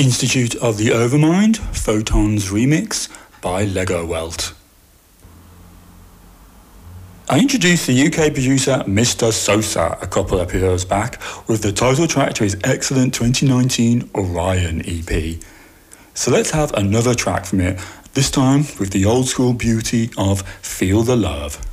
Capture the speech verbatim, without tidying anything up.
Institute of the Overmind, Photons remix by Lego Welt. I introduced the U K producer Mister Sosa a couple episodes back with the title track to his excellent twenty nineteen Orion E P. So let's have another track from it, this time with the old school beauty of Feel the Love.